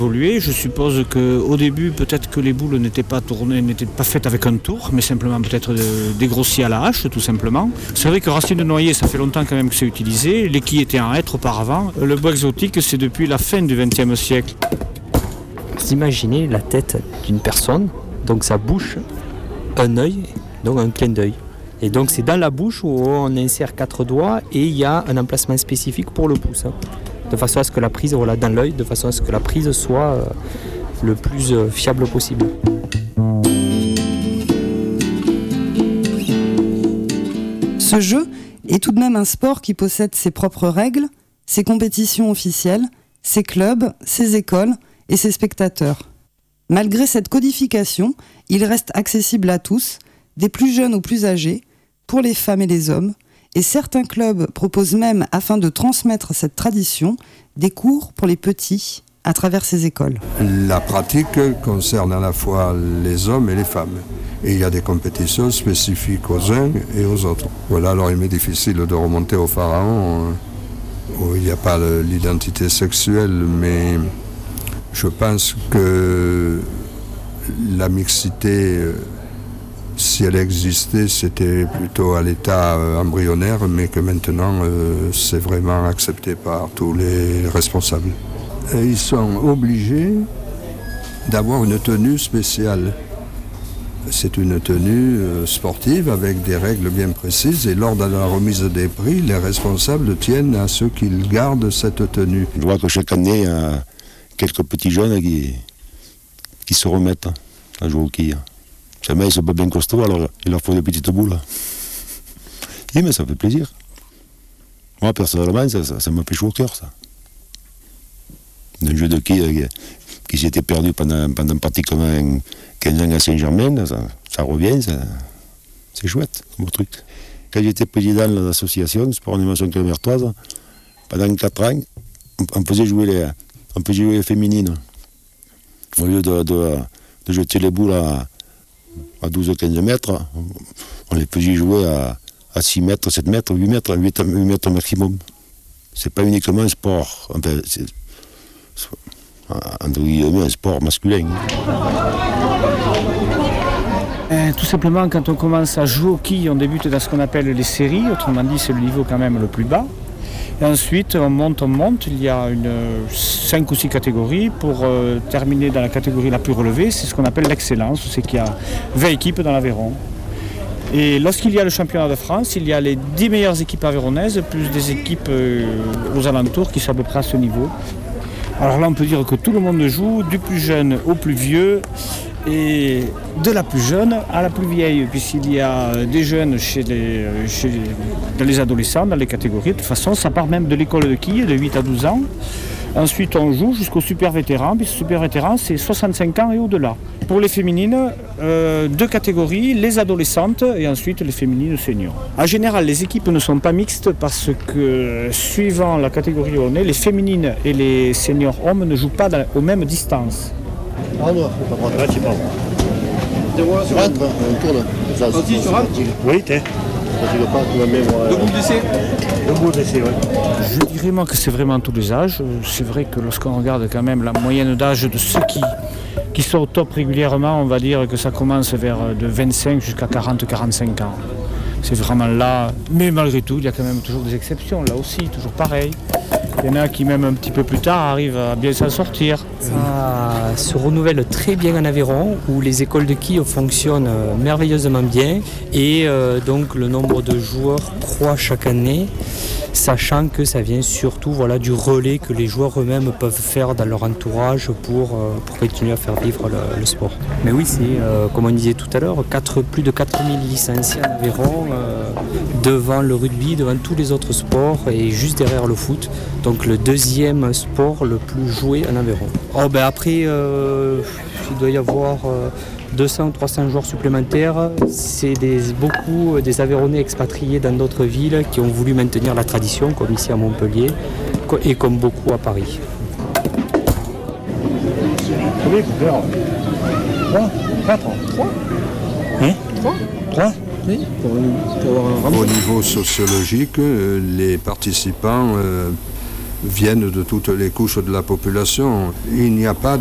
Je suppose qu'au début, peut-être que les boules n'étaient pas tournées, n'étaient pas faites avec un tour, mais simplement peut-être dégrossies à la hache, tout simplement. C'est vrai que racine de noyer, ça fait longtemps quand même que c'est utilisé. Les quilles étaient en hêtre auparavant. Le bois exotique, c'est depuis la fin du XXe siècle. Vous imaginez la tête d'une personne, donc sa bouche, un œil, donc un clin d'œil. Et donc c'est dans la bouche où on insère 4 doigts et il y a un emplacement spécifique pour le pouce. De façon à ce que la prise, voilà, dans l'œil, de façon à ce que la prise soit le plus fiable possible. Ce jeu est tout de même un sport qui possède ses propres règles, ses compétitions officielles, ses clubs, ses écoles et ses spectateurs. Malgré cette codification, il reste accessible à tous, des plus jeunes aux plus âgés, pour les femmes et les hommes, et certains clubs proposent même, afin de transmettre cette tradition, des cours pour les petits à travers ces écoles. La pratique concerne à la fois les hommes et les femmes. Et il y a des compétitions spécifiques aux uns et aux autres. Voilà, alors il m'est difficile de remonter au pharaon, où il n'y a pas l'identité sexuelle, mais je pense que la mixité, si elle existait, c'était plutôt à l'état embryonnaire, mais que maintenant, c'est vraiment accepté par tous les responsables. Et ils sont obligés d'avoir une tenue spéciale. C'est une tenue sportive avec des règles bien précises, et lors de la remise des prix, les responsables tiennent à ce qu'ils gardent cette tenue. Je vois que chaque année, il y a quelques petits jeunes qui se remettent à jouer au quilles. Jamais ils sont pas bien costauds, alors il leur faut des petites boules. Oui, mais ça fait plaisir. Moi, personnellement, ça m'a fait chaud au cœur, ça. Un jeu de quilles qui s'était perdu pendant pratiquement 15 ans à Saint-Germain, ça revient, c'est chouette, comme truc. Quand j'étais président de l'association Sport Animation Camertoise, pendant 4 ans, on faisait jouer les féminines. Au lieu de jeter les boules à 12-15 mètres, on les faisait jouer à 6 mètres, 7 mètres, 8 mètres maximum. C'est pas uniquement un sport, enfin, c'est un sport masculin. Tout simplement, quand on commence à jouer aux quilles, on débute dans ce qu'on appelle les séries, autrement dit c'est le niveau quand même le plus bas. Et ensuite on monte, il y a 5 ou 6 catégories. Pour terminer dans la catégorie la plus relevée, c'est ce qu'on appelle l'excellence, c'est qu'il y a 20 équipes dans l'Aveyron. Et lorsqu'il y a le championnat de France, il y a les 10 meilleures équipes aveyronnaises, plus des équipes aux alentours qui sont à peu près à ce niveau. Alors là on peut dire que tout le monde joue, du plus jeune au plus vieux, et de la plus jeune à la plus vieille, puisqu'il y a des jeunes dans les adolescents, dans les catégories. De toute façon, ça part même de l'école de quilles, de 8 à 12 ans. Ensuite, on joue jusqu'au super vétéran, puisque super vétéran, c'est 65 ans et au-delà. Pour les féminines, 2 catégories, les adolescentes et ensuite les féminines seniors. En général, les équipes ne sont pas mixtes parce que, suivant la catégorie où on est, les féminines et les seniors hommes ne jouent pas aux mêmes distances. Oui, t'es. Debout d'essai, oui. Je dirais moi que c'est vraiment tous les âges. C'est vrai que lorsqu'on regarde quand même la moyenne d'âge de ceux qui sont au top régulièrement, on va dire que ça commence vers de 25 jusqu'à 40-45 ans. C'est vraiment là. Mais malgré tout, il y a quand même toujours des exceptions, là aussi, toujours pareil. Il y en a qui, même un petit peu plus tard, arrivent à bien s'en sortir. Ça se renouvelle très bien en Aveyron, où les écoles de quilles fonctionnent merveilleusement bien. Et donc le nombre de joueurs croît chaque année, sachant que ça vient surtout du relais que les joueurs eux-mêmes peuvent faire dans leur entourage pour continuer à faire vivre le sport. Mais oui, c'est, comme on disait tout à l'heure, plus de 4000 licenciés en Aveyron, devant le rugby, devant tous les autres sports et juste derrière le foot. Donc le deuxième sport le plus joué en Aveyron. Après, il doit y avoir 200 ou 300 joueurs supplémentaires. C'est beaucoup des Aveyronnais expatriés dans d'autres villes qui ont voulu maintenir la tradition, comme ici à Montpellier et comme beaucoup à Paris. Combien il faut faire 3 4 3 3 Oui, pour avoir un Au niveau sociologique, les participants viennent de toutes les couches de la population. Il n'y a pas